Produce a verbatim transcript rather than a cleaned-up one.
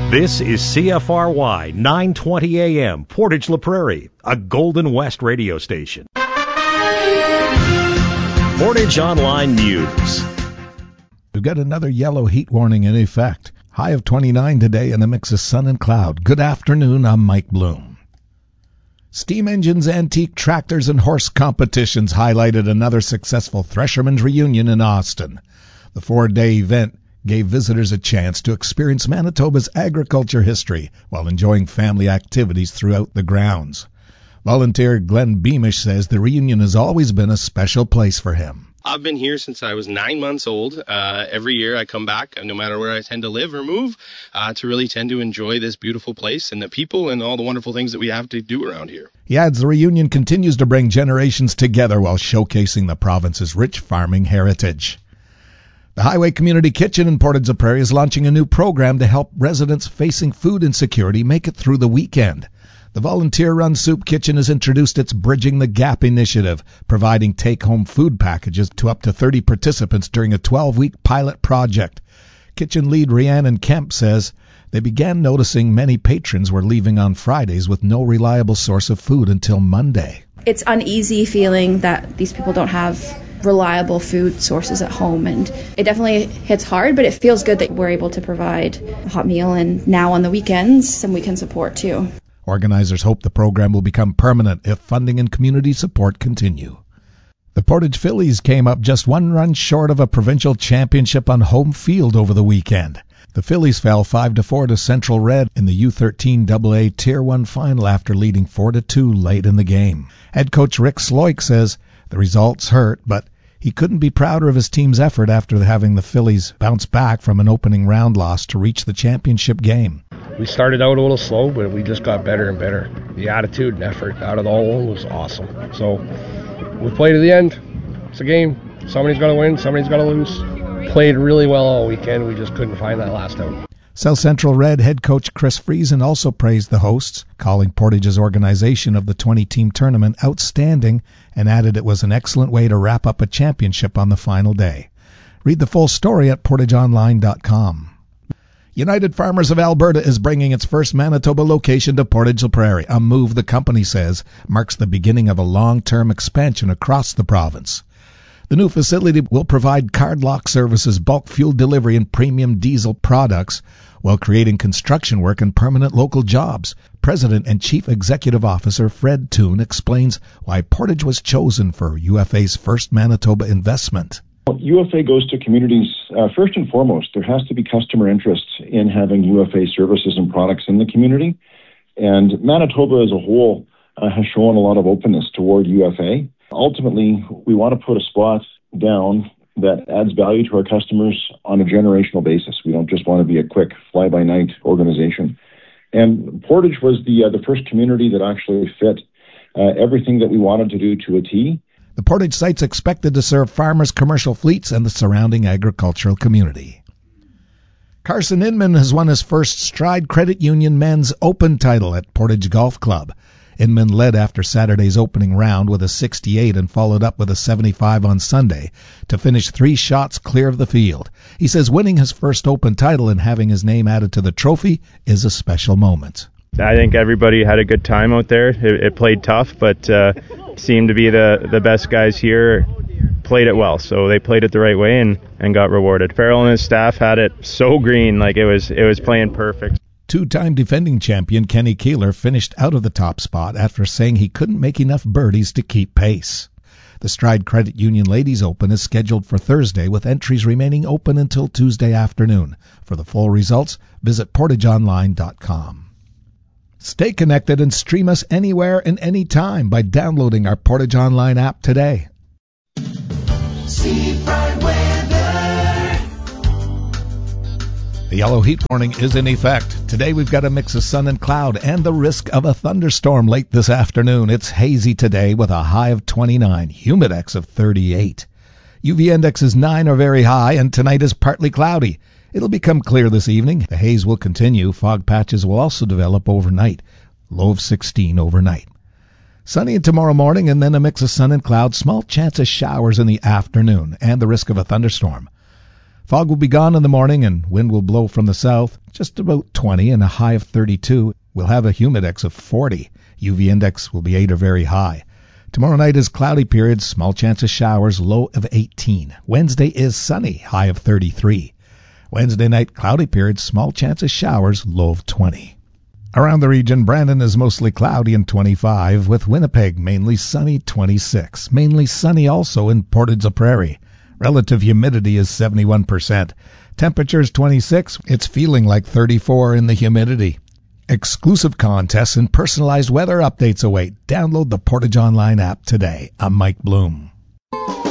This is C F R Y nine twenty A M, Portage La Prairie, a Golden West radio station. Portage Online News. We've got another yellow heat warning in effect. High of twenty-nine today and a mix of sun and cloud. Good afternoon, I'm Mike Bloom. Steam engines, antique tractors, and horse competitions highlighted another successful Threshermen's reunion in Austin. The four-day event gave visitors a chance to experience Manitoba's agriculture history while enjoying family activities throughout the grounds. Volunteer Glenn Beamish says the reunion has always been a special place for him. I've been here since I was nine months old. Uh, every year I come back, no matter where I tend to live or move, uh, to really tend to enjoy this beautiful place and the people and all the wonderful things that we have to do around here. He adds the reunion continues to bring generations together while showcasing the province's rich farming heritage. The Highway Community Kitchen in Portage La Prairie is launching a new program to help residents facing food insecurity make it through the weekend. The volunteer-run soup kitchen has introduced its Bridging the Gap initiative, providing take-home food packages to up to thirty participants during a twelve-week pilot project. Kitchen lead Rhiannon Kemp says they began noticing many patrons were leaving on Fridays with no reliable source of food until Monday. It's uneasy feeling that these people don't have reliable food sources at home, and it definitely hits hard, but it feels good that we're able to provide a hot meal, and now on the weekends some weekend support too. Organizers hope the program will become permanent if funding and community support continue. The Portage Phillies came up just one run short of a provincial championship on home field over the weekend. The Phillies fell five to four to Central Red in the U thirteen double A Tier one final after leading four to two late in the game. Head coach Rick Sloik says the results hurt, but he couldn't be prouder of his team's effort after having the Phillies bounce back from an opening round loss to reach the championship game. We started out a little slow, but we just got better and better. The attitude and effort out of the whole was awesome. So we played to the end. It's a game. Somebody's got to win. Somebody's got to lose. Played really well all weekend. We just couldn't find that last out. South Central Red head coach Chris Friesen also praised the hosts, calling Portage's organization of the twenty-team tournament outstanding, and added it was an excellent way to wrap up a championship on the final day. Read the full story at portage online dot com. United Farmers of Alberta is bringing its first Manitoba location to Portage La Prairie, a move the company says marks the beginning of a long-term expansion across the province. The new facility will provide card lock services, bulk fuel delivery, and premium diesel products while creating construction work and permanent local jobs. President and Chief Executive Officer Fred Toon explains why Portage was chosen for U F A's first Manitoba investment. U F A goes to communities, uh, first and foremost, there has to be customer interest in having U F A services and products in the community. And Manitoba as a whole uh, has shown a lot of openness toward U F A. Ultimately, we want to put a spot down that adds value to our customers on a generational basis. We don't just want to be a quick fly-by-night organization. And Portage was the uh, the first community that actually fit uh, everything that we wanted to do to a T. The Portage site's expected to serve farmers, commercial fleets, and the surrounding agricultural community. Carson Inman has won his first Stride Credit Union Men's Open title at Portage Golf Club. Inman led after Saturday's opening round with a sixty-eight and followed up with a seventy-five on Sunday to finish three shots clear of the field. He says winning his first Open title and having his name added to the trophy is a special moment. I think everybody had a good time out there. It, it played tough, but uh, seemed to be the, the best guys here played it well. So they played it the right way and, and got rewarded. Farrell and his staff had it so green, like it was it was playing perfect. Two-time defending champion Kenny Keeler finished out of the top spot after saying he couldn't make enough birdies to keep pace. The Stride Credit Union Ladies Open is scheduled for Thursday, with entries remaining open until Tuesday afternoon. For the full results, visit portage online dot com. Stay connected and stream us anywhere and anytime by downloading our Portage Online app today. Seafront weather. The yellow heat warning is in effect. Today we've got a mix of sun and cloud and the risk of a thunderstorm late this afternoon. It's hazy today with a high of twenty-nine, humidex of thirty-eight. U V index is nine or very high, and tonight is partly cloudy. It'll become clear this evening. The haze will continue. Fog patches will also develop overnight. Low of sixteen overnight. Sunny tomorrow morning, and then a mix of sun and clouds. Small chance of showers in the afternoon and the risk of a thunderstorm. Fog will be gone in the morning and wind will blow from the south, just about twenty and a high of thirty-two. We'll have a humidex of forty. U V index will be eight or very high. Tomorrow night is cloudy periods, small chance of showers, low of eighteen. Wednesday is sunny, high of thirty-three. Wednesday night, cloudy periods, small chance of showers, low of twenty. Around the region, Brandon is mostly cloudy and twenty-five, with Winnipeg mainly sunny, twenty-six. Mainly sunny also in Portage la Prairie. Relative humidity is seventy-one percent. Temperature is twenty-six. It's feeling like thirty-four in the humidity. Exclusive contests and personalized weather updates await. Download the Portage Online app today. I'm Mike Bloom.